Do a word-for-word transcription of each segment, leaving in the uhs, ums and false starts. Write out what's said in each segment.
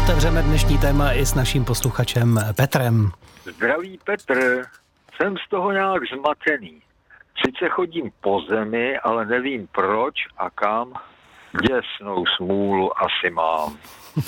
Otevřeme dnešní téma i s naším posluchačem Petrem. Zdravý Petr, jsem z toho nějak zmatený. Sice chodím po zemi, ale nevím proč a kam. Děsnou smůlu asi mám.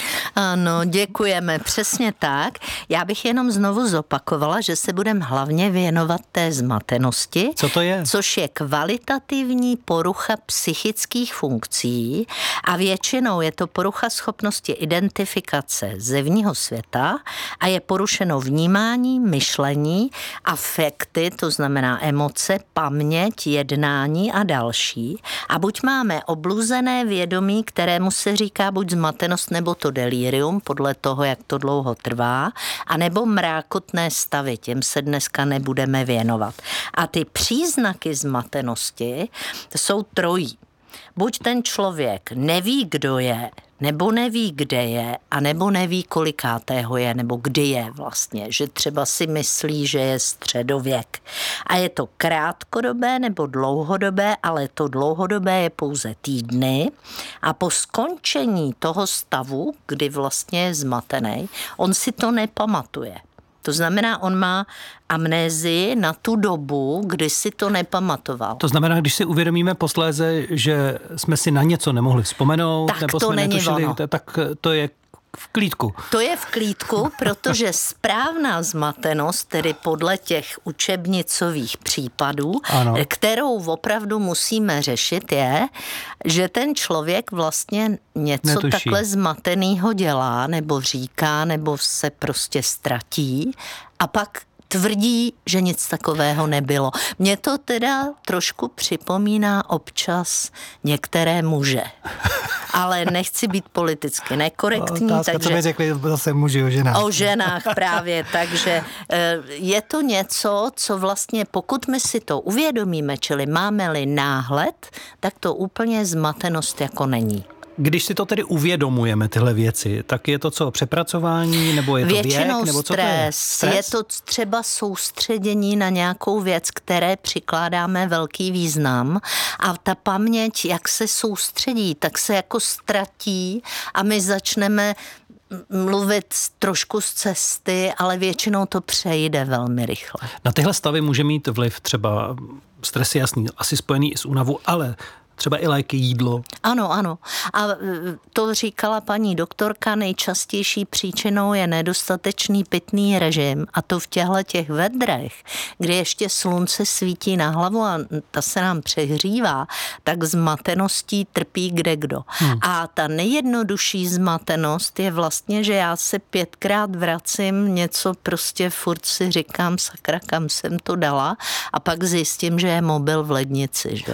Ano, děkujeme, přesně tak. Já bych jenom znovu zopakovala, že se budeme hlavně věnovat té zmatenosti. Co to je? Což je kvalitativní porucha psychických funkcí a většinou je to porucha schopnosti identifikace zevního světa a je porušeno vnímání, myšlení, afekty, to znamená emoce, paměť, jednání a další. A buď máme obluzené vědomí, kterému se říká buď zmatenost nebo to delirium, podle toho, jak to dlouho trvá, anebo mrákotné stavy, těm se dneska nebudeme věnovat. A ty příznaky zmatenosti jsou trojí. Buď ten člověk neví, kdo je, nebo neví, kde je, a nebo neví, kolikátého je, nebo kdy je vlastně, že třeba si myslí, že je středověk. A je to krátkodobé nebo dlouhodobé, ale to dlouhodobé je pouze týdny a po skončení toho stavu, kdy vlastně je zmatený, on si to nepamatuje. To znamená, on má amnézii na tu dobu, kdy si to nepamatoval. To znamená, když si uvědomíme posléze, že jsme si na něco nemohli vzpomenout, tak nebo to jsme není netušili, ono. tak to je v klídku. To je v klídku, protože správná zmatenost, tedy podle těch učebnicových případů, ano, kterou opravdu musíme řešit, je, že ten člověk vlastně něco Netuší. takhle zmatenýho dělá, nebo říká, nebo se prostě ztratí a pak tvrdí, že nic takového nebylo. Mně to teda trošku připomíná občas některé muže. Ale nechci být politicky nekorektní. Otázka, takže co by řekli zase muži o ženách. O ženách právě, takže je to něco, co vlastně, pokud my si to uvědomíme, čili máme-li náhled, tak to úplně zmatenost jako není. Když si to tedy uvědomujeme, tyhle věci, tak je to co, přepracování, nebo je to Většinou věk, nebo co stres, to je? Stres? Je to třeba soustředění na nějakou věc, které přikládáme velký význam a ta paměť, jak se soustředí, tak se jako ztratí a my začneme mluvit trošku z cesty, ale většinou to přejde velmi rychle. Na tyhle stavy může mít vliv třeba stres, jasný, asi spojený i s únavou, ale třeba i léky, jídlo. Ano, ano. A to říkala paní doktorka, nejčastější příčinou je nedostatečný pitný režim a to v těchto těch vedrech, kdy ještě slunce svítí na hlavu a ta se nám přehřívá, tak zmateností trpí kdekdo. Hmm. A ta nejjednodušší zmatenost je vlastně, že já se pětkrát vracím, něco prostě furt si říkám, sakra, kam jsem to dala a pak zjistím, že je mobil v lednici. Že?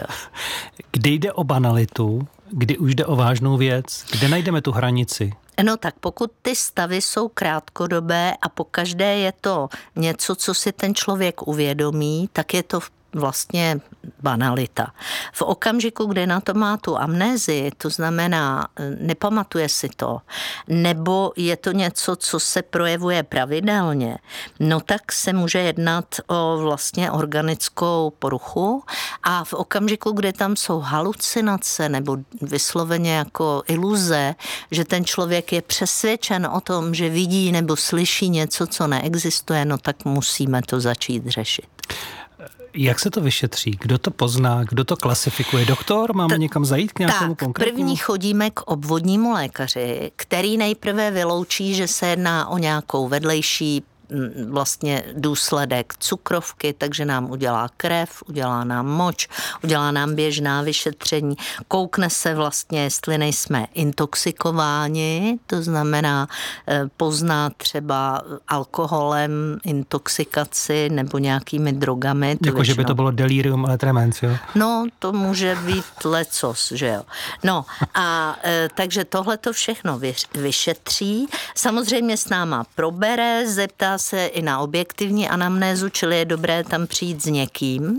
Kdy jde o banalitu, kdy už jde o vážnou věc, kde najdeme tu hranici? No tak pokud ty stavy jsou krátkodobé a pokaždé je to něco, co si ten člověk uvědomí, tak je to vlastně banalita. V okamžiku, kdy na to má tu amnézii, to znamená, nepamatuje si to, nebo je to něco, co se projevuje pravidelně, no tak se může jednat o vlastně organickou poruchu a v okamžiku, kdy tam jsou halucinace nebo vysloveně jako iluze, že ten člověk je přesvědčen o tom, že vidí nebo slyší něco, co neexistuje, no tak musíme to začít řešit. Jak se to vyšetří? Kdo to pozná? Kdo to klasifikuje? Doktor? Máme T- někam zajít k nějakému tak, konkrétnímu? První chodíme k obvodnímu lékaři, který nejprve vyloučí, že se jedná o nějakou vedlejší vlastně důsledek cukrovky, takže nám udělá krev, udělá nám moč, udělá nám běžná vyšetření, koukne se vlastně, jestli nejsme intoxikováni, to znamená pozná třeba alkoholem intoxikaci nebo nějakými drogami. Jako, že by to bylo delirium ale tremens, jo? No, to může být lecos, že jo. No a e, takže tohle to všechno vyšetří. Samozřejmě s náma probere, zeptá se i na objektivní anamnézu, čili je dobré tam přijít s někým,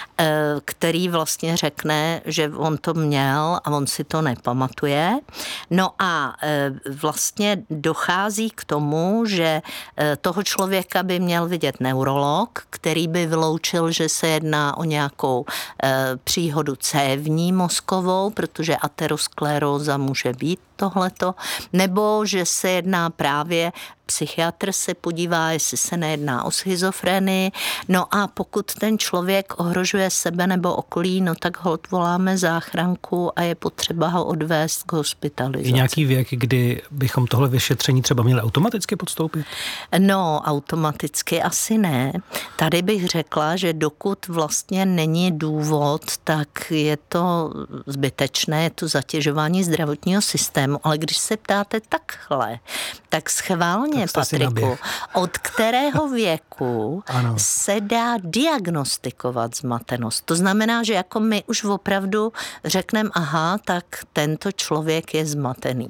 který vlastně řekne, že on to měl a on si to nepamatuje. No a vlastně dochází k tomu, že toho člověka by měl vidět neurolog, který by vyloučil, že se jedná o nějakou příhodu cévní mozkovou, protože ateroskleróza může být tohleto, nebo že se jedná právě, psychiatr se podívá, jestli se nejedná o schizofrenii, no a pokud ten člověk ohrožuje sebe nebo okolí, no tak holt voláme záchranku a je potřeba ho odvést k hospitalizaci. Je nějaký věk, kdy bychom tohle vyšetření třeba měli automaticky podstoupit? No, automaticky asi ne. Tady bych řekla, že dokud vlastně není důvod, tak je to zbytečné, je to zatěžování zdravotního systému, ale když se ptáte takhle, tak schválně, tak Patriku, od kterého věku ano. se dá diagnostikovat zmatenost? To znamená, že jako my už opravdu řekneme, aha, tak tento člověk je zmatený.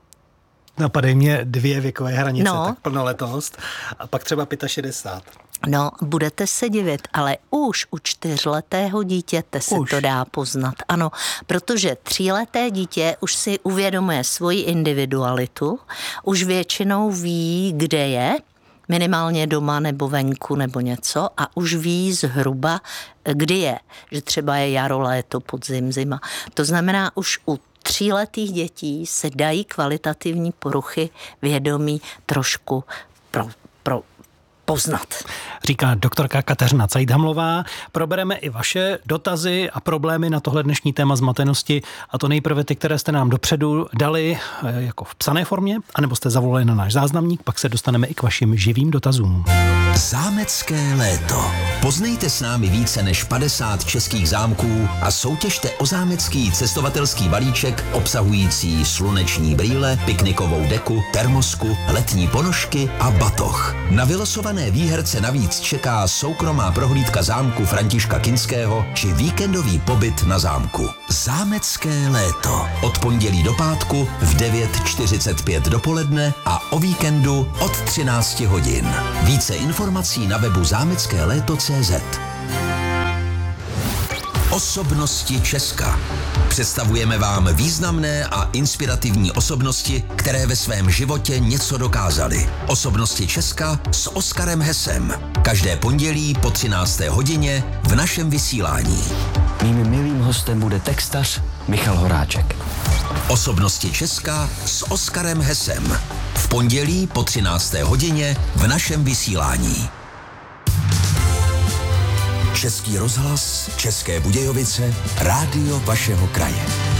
Napadají mě dvě věkové hranice, no. tak plnoletost a pak třeba šedesát pět. No, budete se divit, ale už u čtyřletého dítěte se už. to dá poznat. Ano, protože tříleté dítě už si uvědomuje svoji individualitu, už většinou ví, kde je, minimálně doma nebo venku nebo něco a už ví zhruba, kdy je. Že třeba je jaro, léto, podzim, zima. To znamená, už u tříletých dětí se dají kvalitativní poruchy vědomí trošku pro, pro poznat. Říká doktorka Kateřina Cajdhamlová. Probereme i vaše dotazy a problémy na tohle dnešní téma zmatenosti, a to nejprve ty, které jste nám dopředu dali jako v psané formě, anebo jste zavolali na náš záznamník, pak se dostaneme i k vašim živým dotazům. Zámecké léto. Poznejte s námi více než padesát českých zámků a soutěžte o zámecký cestovatelský balíček obsahující sluneční brýle, piknikovou deku, termosku, letní ponožky a batoh. Na vylosované výherce navíc čeká soukromá prohlídka zámku Františka Kinského či víkendový pobyt na zámku. Zámecké léto. Od pondělí do pátku v devět čtyřicet pět dopoledne a o víkendu od třináct hodin. Více informací na webu zámecké léto tečka cé zet. Osobnosti Česka. Představujeme vám významné a inspirativní osobnosti, které ve svém životě něco dokázaly. Osobnosti Česka s Oskarem Hesem. Každé pondělí po třinácté hodině v našem vysílání. Mým milým hostem bude textař Michal Horáček. Osobnosti Česka s Oskarem Hesem. V pondělí po třinácté hodině v našem vysílání. Český rozhlas, České Budějovice, rádio vašeho kraje.